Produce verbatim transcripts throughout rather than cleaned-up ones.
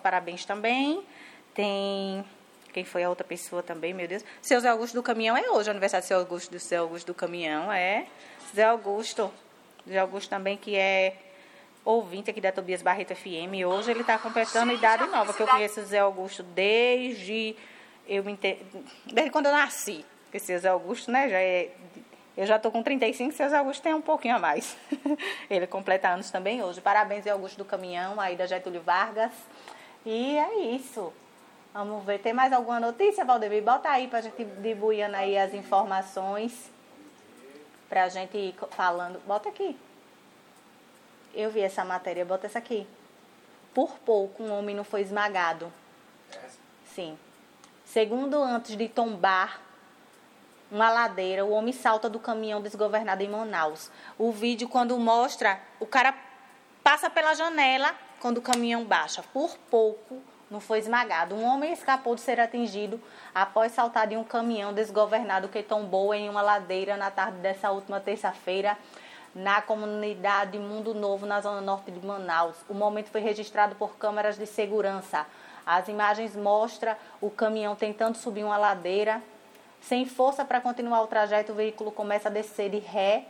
parabéns também. Tem... Quem foi a outra pessoa também, meu Deus? Seu Zé Augusto do Caminhão é hoje, o aniversário do Seu Augusto, do Seu Augusto do Caminhão, é. Zé Augusto. Zé Augusto também, que é ouvinte aqui da Tobias Barreto F M. Hoje ele está completando idade nova, que eu conheço o Zé Augusto desde... Eu me inter... Desde quando eu nasci. Porque seu Zé Augusto, né, já é... Eu já estou com trinta e cinco, seu Zé Augusto tem um pouquinho a mais. Ele completa anos também hoje. Parabéns, Zé Augusto do Caminhão, aí da Getúlio Vargas. E é isso. Vamos ver. Tem mais alguma notícia, Valdemir? Bota aí para a gente ir distribuindo aí as informações. Para a gente ir falando. Bota aqui. Eu vi essa matéria. Bota essa aqui. Por pouco, um homem não foi esmagado. Sim. Segundo, antes de tombar uma ladeira, o homem salta do caminhão desgovernado em Manaus. O vídeo, quando mostra, o cara passa pela janela quando o caminhão baixa. Por pouco, não foi esmagado. Um homem escapou de ser atingido após saltar de um caminhão desgovernado que tombou em uma ladeira na tarde dessa última terça-feira, na comunidade Mundo Novo, na zona norte de Manaus. O momento foi registrado por câmeras de segurança. As imagens mostram o caminhão tentando subir uma ladeira. Sem força para continuar o trajeto, o veículo começa a descer de ré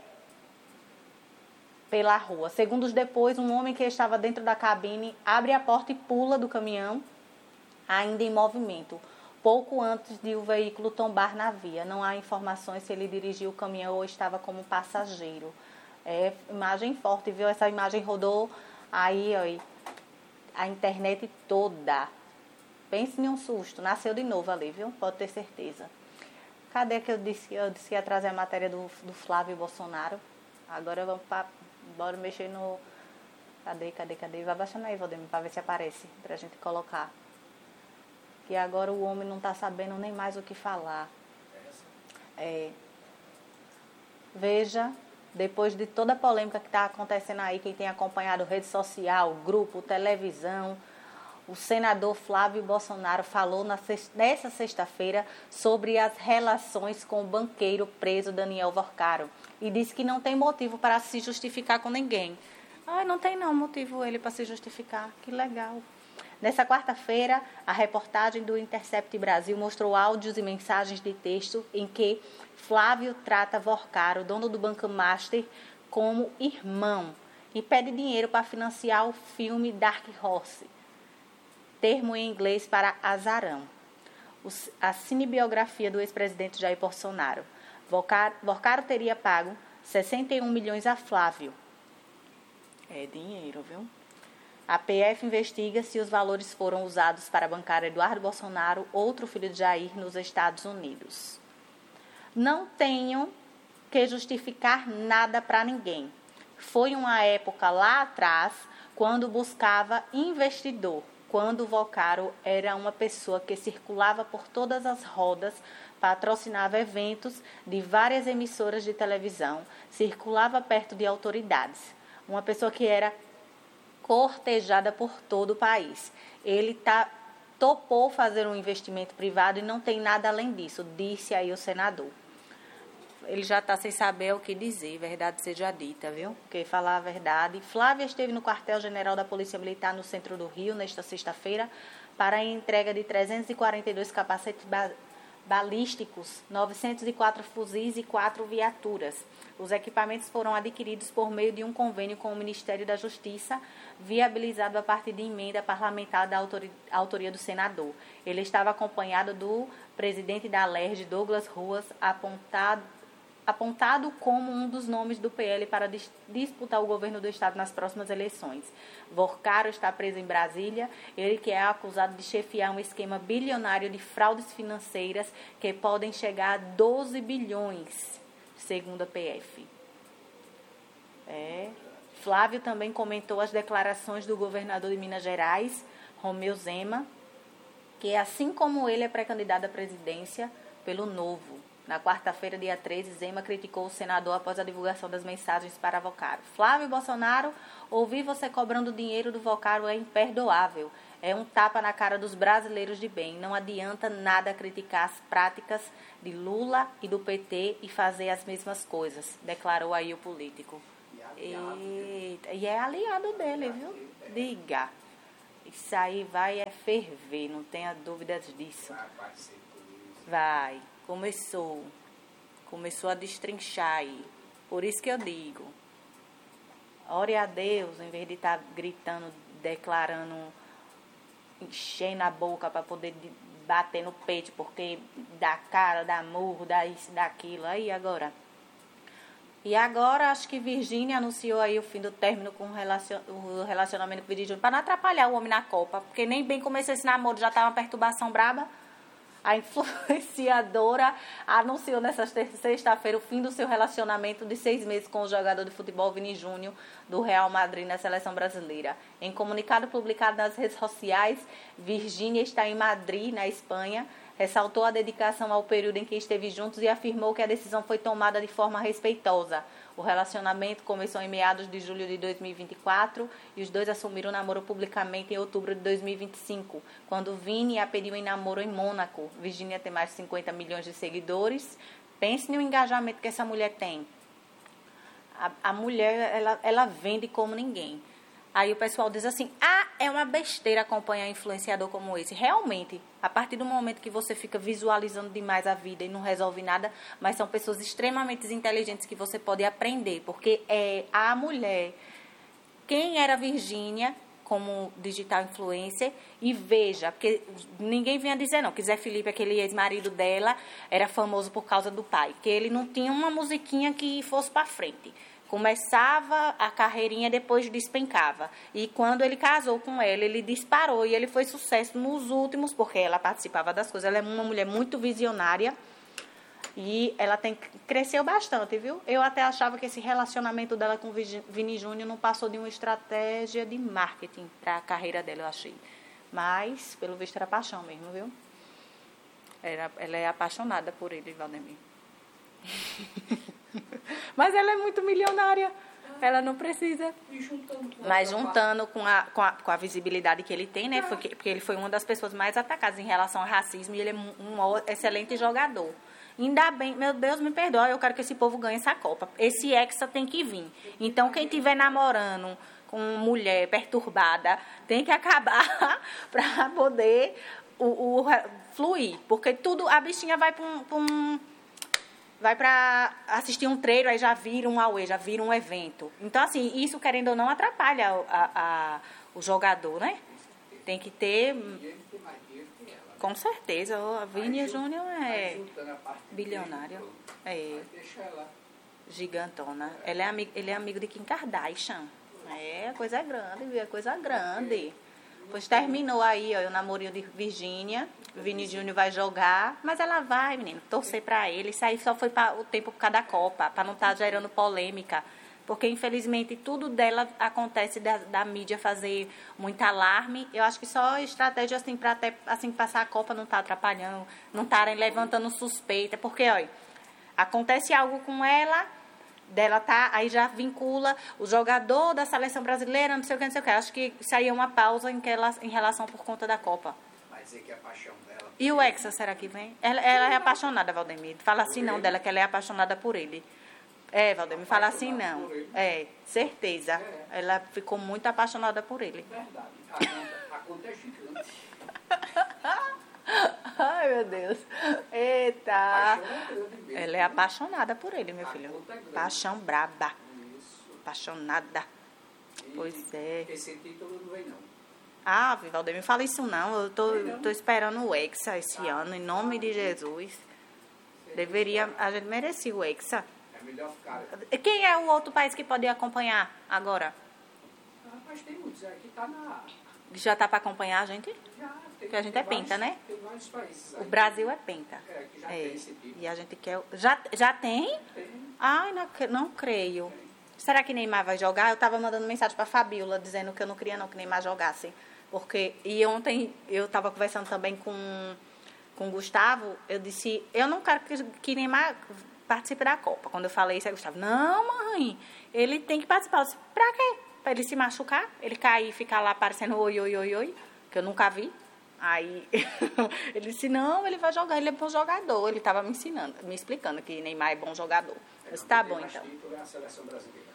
pela rua. Segundos depois, um homem que estava dentro da cabine abre a porta e pula do caminhão, ainda em movimento, pouco antes de o veículo tombar na via. Não há informações se ele dirigiu o caminhão ou estava como passageiro. É imagem forte, viu? Essa imagem rodou aí, ó, a internet toda. Pense em um susto. Nasceu de novo ali, viu? Pode ter certeza. Cadê que eu disse, eu disse que ia trazer a matéria do, do Flávio Bolsonaro? Agora vamos para... Bora mexer no... Cadê, cadê, cadê? Vai baixando aí, Valdemir, para ver se aparece, pra gente colocar. Que agora o homem não tá sabendo nem mais o que falar. É. Veja, depois de toda a polêmica que está acontecendo aí, quem tem acompanhado rede social, grupo, televisão... O senador Flávio Bolsonaro falou na sexta, nessa sexta-feira sobre as relações com o banqueiro preso Daniel Vorcaro e disse que não tem motivo para se justificar com ninguém. Ah, não tem não motivo ele para se justificar. Que legal. Nessa quarta-feira, a reportagem do Intercept Brasil mostrou áudios e mensagens de texto em que Flávio trata Vorcaro, dono do Banco Master, como irmão e pede dinheiro para financiar o filme Dark Horse, termo em inglês para azarão. A cinebiografia do ex-presidente Jair Bolsonaro. Vorcaro teria pago sessenta e um milhões a Flávio. É dinheiro, viu? A P F investiga se os valores foram usados para bancar Eduardo Bolsonaro, outro filho de Jair, nos Estados Unidos. Não tenho que justificar nada para ninguém. Foi uma época lá atrás, quando buscava investidor, quando Vorcaro era uma pessoa que circulava por todas as rodas, patrocinava eventos de várias emissoras de televisão, circulava perto de autoridades. Uma pessoa que era cortejada por todo o país. Ele tá, topou fazer um investimento privado e não tem nada além disso, disse aí o senador. Ele já está sem saber o que dizer, verdade seja dita, viu? Porque falar a verdade. Flávia esteve no quartel-general da Polícia Militar no centro do Rio, nesta sexta-feira, para a entrega de trezentos e quarenta e dois capacetes ba- balísticos, novecentos e quatro fuzis e quatro viaturas. Os equipamentos foram adquiridos por meio de um convênio com o Ministério da Justiça, viabilizado a partir de emenda parlamentar da autori- autoria do senador. Ele estava acompanhado do presidente da Alerj, Douglas Ruas, apontado apontado como um dos nomes do P L para dis- disputar o governo do estado nas próximas eleições. Vorcaro está preso em Brasília, ele que é acusado de chefiar um esquema bilionário de fraudes financeiras que podem chegar a doze bilhões, segundo a P F. É. Flávio também comentou as declarações do governador de Minas Gerais, Romeu Zema, que assim como ele é pré-candidato à presidência pelo Novo. Na quarta-feira, dia treze, Zema criticou o senador após a divulgação das mensagens para Vorcaro. Flávio Bolsonaro, ouvir você cobrando dinheiro do Vorcaro é imperdoável. É um tapa na cara dos brasileiros de bem. Não adianta nada criticar as práticas de Lula e do P T e fazer as mesmas coisas, declarou aí o político. Eita, e é aliado dele, viu? Diga. Isso aí vai é ferver, não tenha dúvidas disso. Vai, começou. Começou a destrinchar aí. Por isso que eu digo, ore a Deus, em vez de estar gritando, declarando, enchendo a boca para poder bater no peito, porque dá cara, dá murro, dá isso, dá aquilo. Aí agora. E agora acho que Virgínia anunciou aí o fim do término com o relacionamento com o Vini Júnior, para não atrapalhar o homem na Copa, porque nem bem começou esse namoro, já estava uma perturbação braba. A influenciadora anunciou nessa sexta-feira o fim do seu relacionamento de seis meses com o jogador de futebol Vini Júnior do Real Madrid na seleção brasileira. Em comunicado publicado nas redes sociais, Virgínia está em Madrid, na Espanha, ressaltou a dedicação ao período em que esteve juntos e afirmou que a decisão foi tomada de forma respeitosa. O relacionamento começou em meados de julho de dois mil e vinte e quatro e os dois assumiram o namoro publicamente em outubro de dois mil e vinte e cinco, quando Vini a pediu em namoro em Mônaco. Virgínia tem mais de cinquenta milhões de seguidores. Pense no engajamento que essa mulher tem. A, a mulher, ela, ela vende como ninguém. Aí o pessoal diz assim, ah, é uma besteira acompanhar influenciador como esse. Realmente, a partir do momento que você fica visualizando demais a vida e não resolve nada, mas são pessoas extremamente inteligentes que você pode aprender, porque é a mulher, quem era Virgínia como digital influencer, e veja, porque ninguém vinha dizer não, que Zé Felipe, aquele ex-marido dela, era famoso por causa do pai, que ele não tinha uma musiquinha que fosse para frente. Começava a carreirinha, depois despencava. E quando ele casou com ela, ele disparou. E ele foi sucesso nos últimos, porque ela participava das coisas. Ela é uma mulher muito visionária. E ela tem, cresceu bastante, viu? Eu até achava que esse relacionamento dela com Vini Júnior não passou de uma estratégia de marketing para a carreira dela, eu achei. Mas, pelo visto, era paixão mesmo, viu? Era, ela é apaixonada por ele, Valdemir. Mas ela é muito milionária. Ela não precisa. Mas juntando com a, com a, com a visibilidade que ele tem, né? Porque, porque ele foi uma das pessoas mais atacadas em relação ao racismo. E ele é um, um excelente jogador. Ainda bem, meu Deus, me perdoa, eu quero que esse povo ganhe essa Copa. Esse Hexa tem que vir. Então, quem estiver namorando com mulher perturbada, tem que acabar para poder o, o, fluir. Porque tudo, a bichinha vai para um... Pra um vai para assistir um treino, aí já vira um auê, já vira um evento. Então, assim, isso, querendo ou não, atrapalha a, a, o jogador, né? Tem que ter... Com certeza, a Vini Júnior é bilionária. É gigantona. Ele é amigo, ele é amigo de Kim Kardashian. É, coisa grande, é coisa grande. Pois terminou aí, ó, o namorinho de Virgínia. Vini Júnior vai jogar, mas ela vai, menino, torcer pra ele. Isso aí só foi para o tempo por causa da Copa, para não estar tá gerando polêmica. Porque, infelizmente, tudo dela acontece da, da mídia fazer muito alarme. Eu acho que só estratégia, assim, para até assim, passar a Copa não tá atrapalhando, não estarem levantando suspeita. Porque, olha, acontece algo com ela, dela tá, aí já vincula o jogador da seleção brasileira, não sei o que, não sei o que. Acho que isso aí é uma pausa em, que ela, em relação por conta da Copa. Mas é que a paixão dela... E o Hexa, será que vem? Ela, ela é apaixonada, Valdemir. Fala assim não dela, que ela é apaixonada por ele. É, Valdemir, fala assim não. É, certeza. É. Ela ficou muito apaixonada por ele. Verdade. A conta é gigante. Ai, meu Deus. Eita. Ela é apaixonada por ele, meu filho. Paixão braba. Apaixonada. Pois é. Esse título não vem, não. Ah, Valdemir, fala isso não. Eu tô, tô esperando o Hexa esse ah, ano, em nome de Jesus. Deveria, a gente merecia o Hexa. É melhor ficar. Quem é o outro país que pode acompanhar agora? Ah, mas tem muitos, aqui tá na... Já tá para acompanhar a gente? Já. Tem, Porque a gente tem é penta, vários, né? Tem vários países. O Brasil é penta. É, que já é. tem esse tipo. E a gente quer... Já, já tem? Tem. Ai, não, não creio. Tem. Será que Neymar vai jogar? Eu tava mandando mensagem para Fabiola, dizendo que eu não queria não que Neymar jogasse. Porque, e ontem eu estava conversando também com, com o Gustavo, eu disse, eu não quero que, que Neymar participe da Copa. Quando eu falei isso, aí Gustavo, não, mãe, ele tem que participar. Eu disse, pra quê? Pra ele se machucar? Ele cair e ficar lá parecendo oi, oi, oi, oi, que eu nunca vi. Aí, ele disse, não, ele vai jogar, ele é bom jogador. Ele estava me ensinando, me explicando que Neymar é bom jogador. Eu disse, tá bom, então. A seleção brasileira.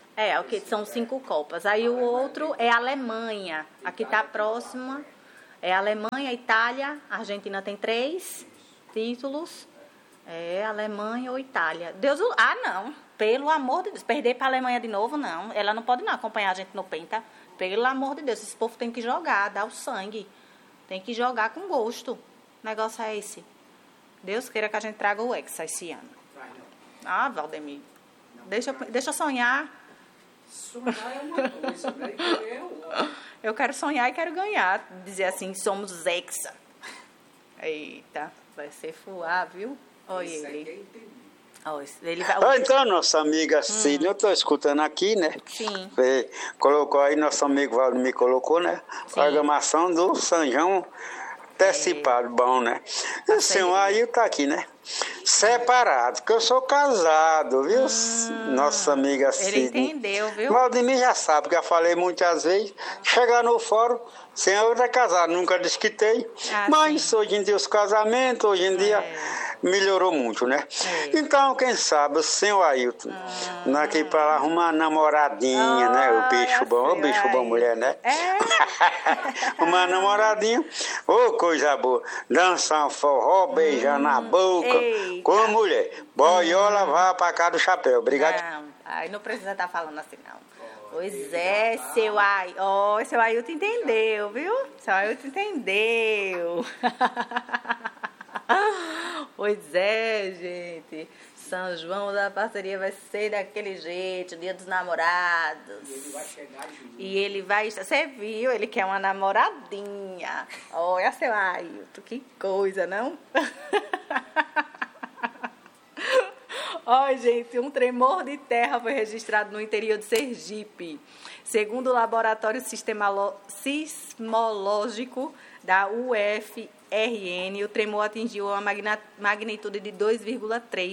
É, o que são cinco Copas. Aí o outro é a Alemanha. Aqui está próxima. É a Alemanha, Itália, a Argentina tem três títulos. É Alemanha ou Itália. Deus, o- ah, não. Pelo amor de Deus. Perder para a Alemanha de novo, não. Ela não pode não acompanhar a gente no Penta. Pelo amor de Deus. Esse povo tem que jogar, dar o sangue. Tem que jogar com gosto. O negócio é esse. Deus queira que a gente traga o Hexa esse ano. Vai, não. Ah, Valdemir. Deixa, eu- deixa eu sonhar. Sonhar é uma coisa, né? E é outra. Eu quero sonhar e quero ganhar. Dizer assim, somos Hexa. Eita, vai ser fuar, viu? Olha Isso aí ele. que eu entendi. Olha, ele vai... Ah, então, nossa amiga Cília, eu estou escutando aqui, né? Sim. Você colocou aí, nosso amigo Valdo me colocou, né? Sim. Programação do São João antecipado, bom, né? E o senhor aí tá aqui, né? Separado, porque eu sou casado, viu? Nossa amiga Ele Cília. entendeu, viu? Valdemir já sabe, que eu falei muitas vezes. Chegar no fórum, senhor é casado, nunca desquitei. Ah, Mas sim. hoje em dia os casamentos, hoje em dia É. melhorou muito, né? É. Então, quem sabe, o senhor Ailton, ah. aqui para lá arrumar uma namoradinha, né? O bicho Olha, bom, o senhor bicho bom, Ailton. mulher, né? É. Uma namoradinha, ô coisa boa, dançar um forró, beijar na boca, eita. com a mulher. Boiola, vá pra cá do chapéu, obrigado. Não, aí não precisa estar falando assim, não. Pois é, seu Ailton. Oh, seu Ailton entendeu, viu? Seu Ailton entendeu. Pois é, gente. São João da Parceria vai ser daquele jeito, Dia dos Namorados. E ele vai chegar junto. E ele vai... Você viu? Ele quer uma namoradinha. Olha, seu Ailton, que coisa, não? Olha, gente, um tremor de terra foi registrado no interior de Sergipe. Segundo o Laboratório Sistemalo- Sismológico da U F R N, o tremor atingiu uma magna- magnitude de dois vírgula três.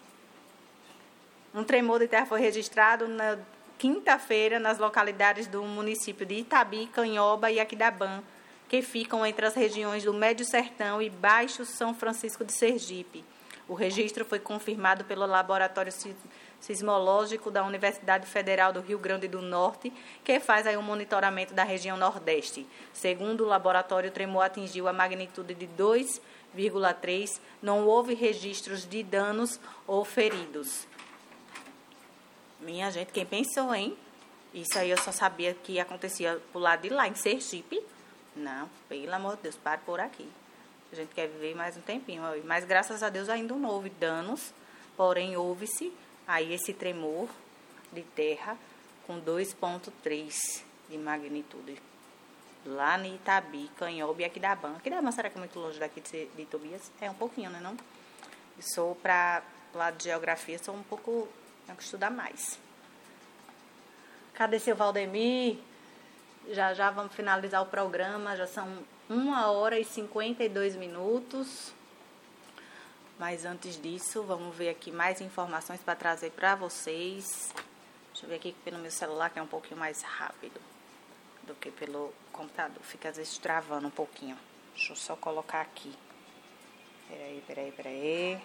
Um tremor de terra foi registrado na quinta-feira nas localidades do município de Itabi, Canhoba e Aquidabã, que ficam entre as regiões do Médio Sertão e Baixo São Francisco de Sergipe. O registro foi confirmado pelo Laboratório Sismológico da Universidade Federal do Rio Grande do Norte, que faz aí um monitoramento da região Nordeste. Segundo o laboratório, o tremor atingiu a magnitude de dois vírgula três. Não houve registros de danos ou feridos. Minha gente, quem pensou, hein? Isso aí eu só sabia que acontecia pro lado de lá, em Sergipe. Não, pelo amor de Deus, pare por aqui. A gente quer viver mais um tempinho. Mas graças a Deus ainda não houve danos, porém houve-se aí esse tremor de terra com dois vírgula três de magnitude. Lá no Itabi, Canhoba e Aquidabã. Aquidabã, será que é muito longe daqui de, de Tobias? É um pouquinho, né não? Eu sou para lado de geografia, sou um pouco... Tenho que estudar mais. Cadê seu Valdemir? Já já vamos finalizar o programa. Já são uma hora e cinquenta e dois minutos. Mas antes disso, vamos ver aqui mais informações para trazer para vocês. Deixa eu ver aqui pelo meu celular, que é um pouquinho mais rápido do que pelo computador. Fica às vezes travando um pouquinho. Deixa eu só colocar aqui. Peraí, peraí, peraí.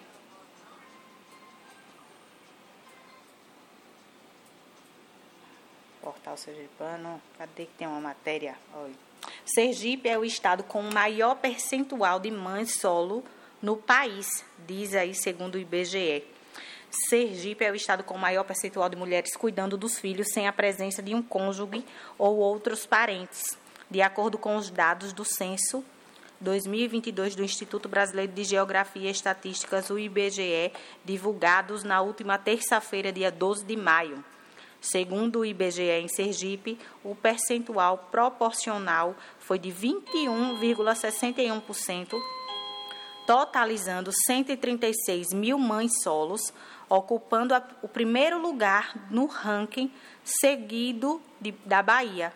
Portal Sergipano, cadê que tem uma matéria? Olha. Sergipe é o estado com o maior percentual de mães solo no país, diz aí segundo o I B G E. Sergipe é o estado com o maior percentual de mulheres cuidando dos filhos sem a presença de um cônjuge ou outros parentes, de acordo com os dados do Censo dois mil e vinte e dois do Instituto Brasileiro de Geografia e Estatísticas, o I B G E, divulgados na última terça-feira, dia doze de maio. Segundo o I B G E em Sergipe, o percentual proporcional foi de vinte e um vírgula sessenta e um por cento, totalizando cento e trinta e seis mil mães solos, ocupando a, o primeiro lugar no ranking, seguido de, da Bahia.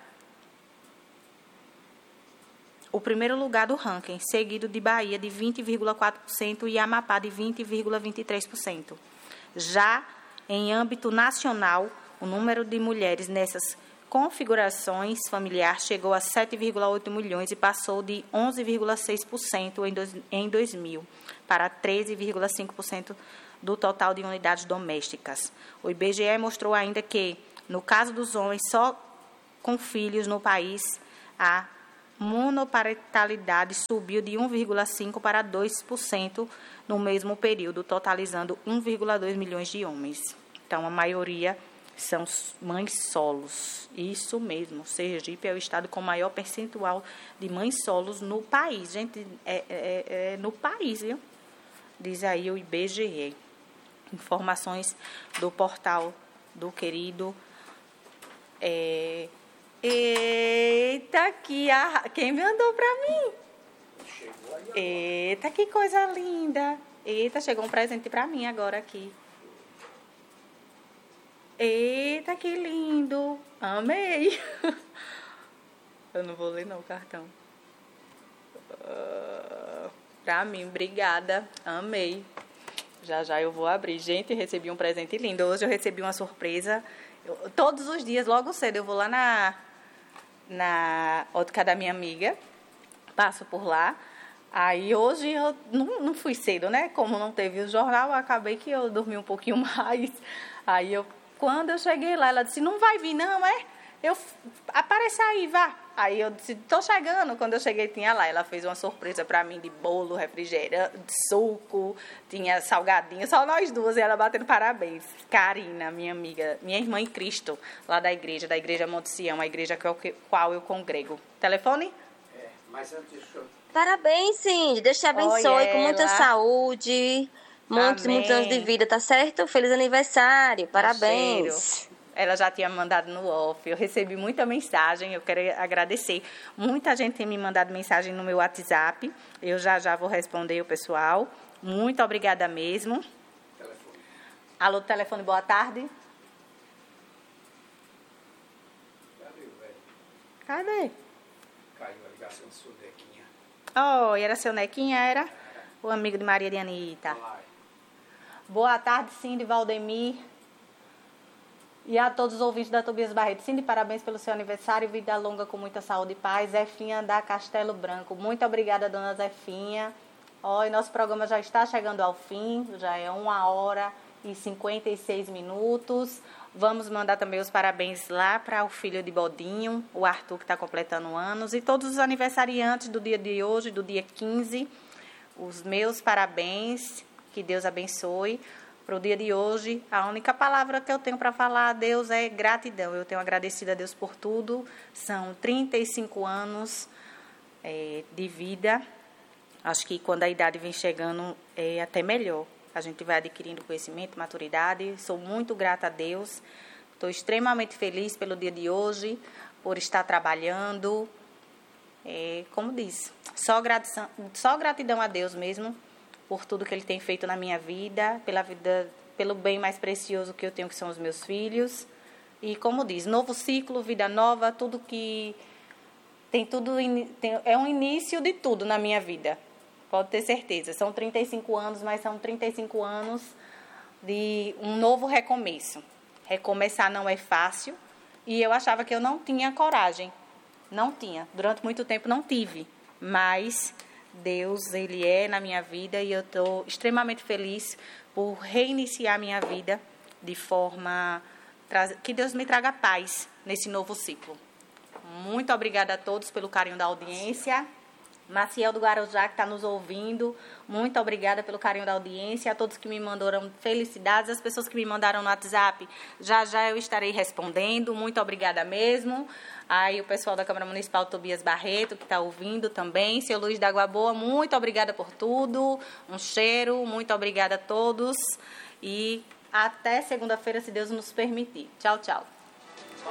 O primeiro lugar do ranking, seguido de Bahia, de vinte vírgula quatro por cento e Amapá, de vinte vírgula vinte e três por cento. Já em âmbito nacional, o número de mulheres nessas configurações familiares chegou a sete vírgula oito milhões e passou de onze vírgula seis por cento em dois mil para treze vírgula cinco por cento do total de unidades domésticas. O I B G E mostrou ainda que No caso dos homens, só com filhos no país, a monoparentalidade subiu de um vírgula cinco por cento para dois por cento no mesmo período, totalizando um vírgula dois milhões de homens. Então, a maioria são mães solos. Isso mesmo, Sergipe é o estado com maior percentual de mães solos no país. Gente, é, é, é no país, viu? Diz aí o I B G E. Informações do portal do querido... É, eita, aqui, a, quem mandou pra mim? Eita, que coisa linda. Eita, chegou um presente pra mim agora aqui. Eita, que lindo. Amei. Eu não vou ler não o cartão. Uh, pra mim, obrigada. Amei. Já já eu vou abrir. Gente, recebi um presente lindo. Hoje eu recebi uma surpresa. Eu, todos os dias, logo cedo, eu vou lá na, na ótica da minha amiga. Passo por lá. Aí hoje eu não, não fui cedo, né? Como não teve o jornal, eu acabei que eu dormi um pouquinho mais. Aí eu, quando eu cheguei lá, ela disse, não vai vir não, é? Eu, aparece aí, vá. Aí eu disse, tô chegando. Quando eu cheguei, tinha lá. Ela fez uma surpresa pra mim de bolo, refrigerante, suco, tinha salgadinho, só nós duas. E ela batendo parabéns. Karina, minha amiga, minha irmã em Cristo, lá da igreja, da igreja Monte Sião, a igreja com a qual eu congrego. Telefone? É, mas antes eu... Parabéns, Cindy. Deus te abençoe Oi, com muita ela. saúde, muitos, Amém. muitos anos de vida, tá certo? Feliz aniversário. Parabéns. Ela já tinha mandado no off. Eu recebi muita mensagem. Eu quero agradecer. Muita gente tem me mandado mensagem no meu WhatsApp. Eu já já vou responder o pessoal. Muito obrigada mesmo. Telefone. Alô, telefone, boa tarde. Cadê o velho? Cadê? Caiu a ligação do seu Dequinha. Oh, era seu Nequinha, era? O amigo de Maria de Anitta. Lá. Boa tarde, Cindy, Valdemir. E a todos os ouvintes da Tobias Barreto. Cindy, parabéns pelo seu aniversário. Vida longa com muita saúde e paz. Zefinha da Castelo Branco. Muito obrigada, dona Zefinha. Ó, e nosso programa já está chegando ao fim. Já é uma hora e cinquenta e seis minutos. Vamos mandar também os parabéns lá para o filho de Bodinho, o Arthur, que está completando anos. E todos os aniversariantes do dia de hoje, do dia quinze. Os meus parabéns. Que Deus abençoe. Para o dia de hoje, a única palavra que eu tenho para falar a Deus é gratidão. Eu tenho agradecido a Deus por tudo. São trinta e cinco anos é, de vida. Acho que quando a idade vem chegando, é até melhor. A gente vai adquirindo conhecimento, maturidade. Sou muito grata a Deus. Estou extremamente feliz pelo dia de hoje, por estar trabalhando. É, como diz, só gratidão, só gratidão a Deus mesmo, por tudo que Ele tem feito na minha vida, pela vida, pelo bem mais precioso que eu tenho, que são os meus filhos. E como diz, novo ciclo, vida nova, tudo que tem tudo, tem, é um início de tudo na minha vida. Pode ter certeza. São trinta e cinco anos, mas são trinta e cinco anos de um novo recomeço. Recomeçar não é fácil e eu achava que eu não tinha coragem. Não tinha. Durante muito tempo não tive, mas Deus, Ele é na minha vida e eu estou extremamente feliz por reiniciar minha vida de forma que Deus me traga paz nesse novo ciclo. Muito obrigada a todos pelo carinho da audiência. Maciel do Guarujá, que está nos ouvindo, muito obrigada pelo carinho da audiência. A todos que me mandaram felicidades, as pessoas que me mandaram no WhatsApp, já já eu estarei respondendo. Muito obrigada mesmo. Aí o pessoal da Câmara Municipal Tobias Barreto, que está ouvindo também. Seu Luiz da Água Boa, muito obrigada por tudo. Um cheiro, muito obrigada a todos. E até segunda-feira, se Deus nos permitir. Tchau, tchau.